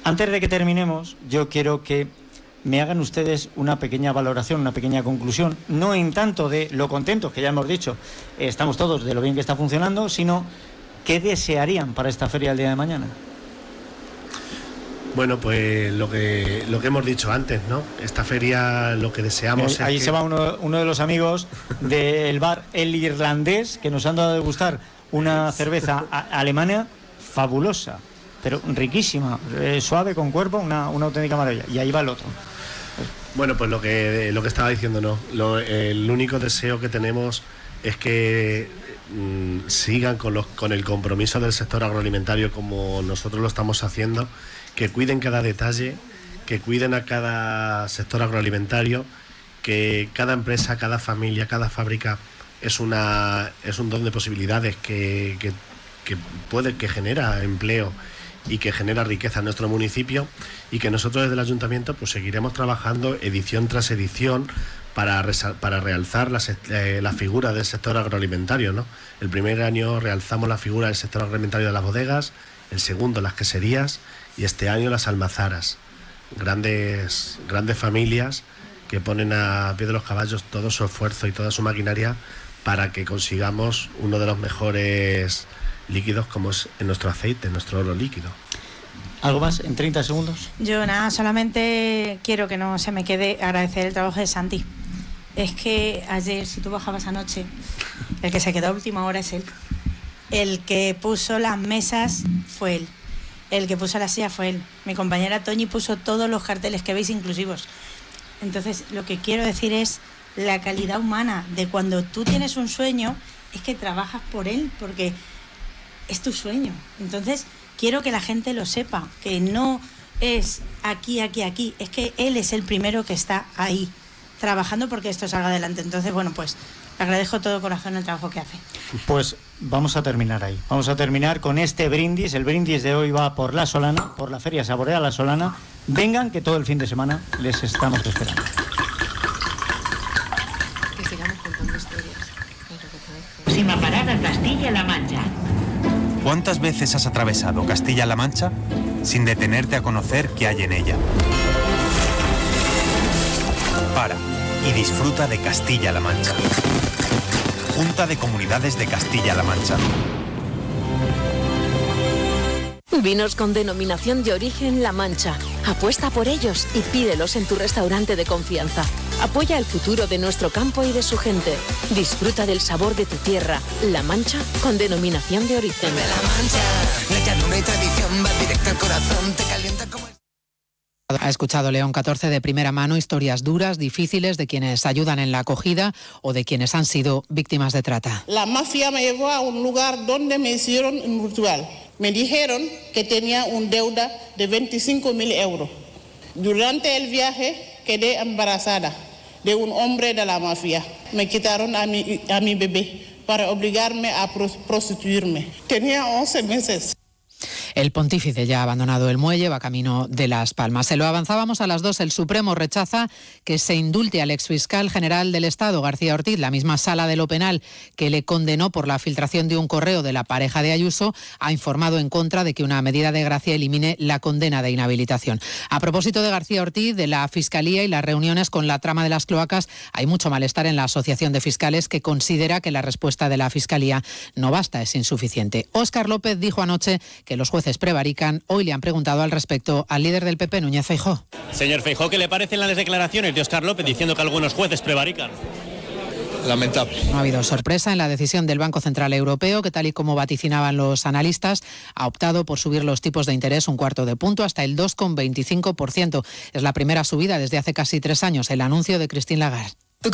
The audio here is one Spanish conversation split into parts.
Antes de que terminemos, yo quiero que me hagan ustedes una pequeña valoración, una pequeña conclusión, no en tanto de lo contentos, que ya hemos dicho, estamos todos de lo bien que está funcionando, sino qué desearían para esta feria el día de mañana. Bueno, pues lo que hemos dicho antes, ¿no? Esta feria lo que deseamos ahí se va uno de los amigos del bar El Irlandés, que nos han dado a degustar una cerveza alemana fabulosa, pero riquísima, suave, con cuerpo, una auténtica maravilla. Y ahí va el otro. Bueno, pues lo que estaba diciendo, ¿no? El único deseo que tenemos es que sigan con el compromiso del sector agroalimentario como nosotros lo estamos haciendo, que cuiden cada detalle, que cuiden a cada sector agroalimentario, que cada empresa, cada familia, cada fábrica es un don de posibilidades que genera empleo y que genera riqueza en nuestro municipio, y que nosotros desde el ayuntamiento pues seguiremos trabajando edición tras edición para realzar la figura del sector agroalimentario, ¿no? El primer año realzamos la figura del sector agroalimentario de las bodegas, el segundo las queserías y este año las almazaras, grandes familias que ponen a pie de los caballos todo su esfuerzo y toda su maquinaria para que consigamos uno de los mejores líquidos como es en nuestro aceite, nuestro oro líquido. ¿Algo más en 30 segundos? Yo nada, solamente quiero que no se me quede agradecer el trabajo de Santi. Es que ayer, si tú bajabas anoche, el que se quedó a última hora es él. El que puso las mesas fue él. El que puso la silla fue él. Mi compañera Toñi puso todos los carteles que veis inclusivos. Entonces, lo que quiero decir es la calidad humana de cuando tú tienes un sueño, es que trabajas por él, porque es tu sueño. Entonces, quiero que la gente lo sepa, que no es aquí, es que él es el primero que está ahí, trabajando porque esto salga adelante. Entonces, bueno, pues agradezco de todo corazón el trabajo que hace. Pues vamos a terminar ahí. Vamos a terminar con este brindis. El brindis de hoy va por La Solana, por la Feria Saborea La Solana. Vengan, que todo el fin de semana les estamos esperando. Que sigamos contando historias. Próxima parada, Castilla-La Mancha. ¿Cuántas veces has atravesado Castilla-La Mancha sin detenerte a conocer qué hay en ella? Para y disfruta de Castilla-La Mancha. Junta de Comunidades de Castilla-La Mancha. Vinos con denominación de origen La Mancha. Apuesta por ellos y pídelos en tu restaurante de confianza. Apoya el futuro de nuestro campo y de su gente. Disfruta del sabor de tu tierra. La Mancha con denominación de origen. La Mancha, la llanura y tradición va directo al corazón, te calienta como... Ha escuchado León 14 de primera mano historias duras, difíciles de quienes ayudan en la acogida o de quienes han sido víctimas de trata. La mafia me llevó a un lugar donde me hicieron un ritual. Me dijeron que tenía una deuda de 25.000 euros. Durante el viaje quedé embarazada de un hombre de la mafia. Me quitaron a mi bebé para obligarme a prostituirme. Tenía 11 meses. El pontífice ya ha abandonado el muelle, va camino de Las Palmas. Se lo avanzábamos a las 2. El Supremo rechaza que se indulte al exfiscal general del Estado, García Ortiz. La misma sala de lo penal que le condenó por la filtración de un correo de la pareja de Ayuso ha informado en contra de que una medida de gracia elimine la condena de inhabilitación. A propósito de García Ortiz, de la Fiscalía y las reuniones con la trama de las cloacas, hay mucho malestar en la Asociación de Fiscales, que considera que la respuesta de la Fiscalía no basta, es insuficiente. Óscar López dijo anoche que los jueces prevarican. Hoy le han preguntado al respecto al líder del PP, Núñez Feijóo. Señor Feijóo, ¿qué le parecen las declaraciones de Óscar López diciendo que algunos jueces prevarican? Lamentable. No ha habido sorpresa en la decisión del Banco Central Europeo, que tal y como vaticinaban los analistas, ha optado por subir los tipos de interés un cuarto de punto hasta el 2,25%. Es la primera subida desde hace casi 3 años. El anuncio de Christine Lagarde.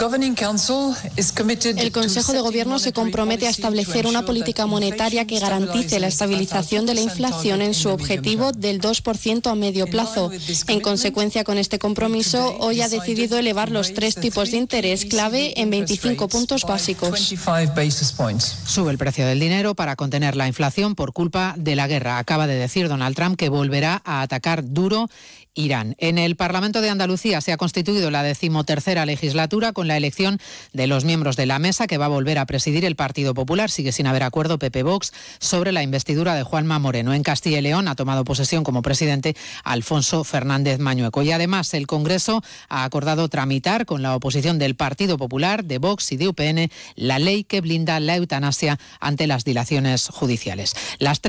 El Consejo de Gobierno se compromete a establecer una política monetaria que garantice la estabilización de la inflación en su objetivo del 2% a medio plazo. En consecuencia con este compromiso, hoy ha decidido elevar los 3 tipos de interés clave en 25 puntos básicos. Sube el precio del dinero para contener la inflación por culpa de la guerra. Acaba de decir Donald Trump que volverá a atacar duro Irán. En el Parlamento de Andalucía se ha constituido la 13ª legislatura con la elección de los miembros de la mesa que va a volver a presidir el Partido Popular. Sigue sin haber acuerdo PP-Vox sobre la investidura de Juanma Moreno. En Castilla y León ha tomado posesión como presidente Alfonso Fernández Mañueco. Y además el Congreso ha acordado tramitar con la oposición del Partido Popular, de Vox y de UPN la ley que blinda la eutanasia ante las dilaciones judiciales. Las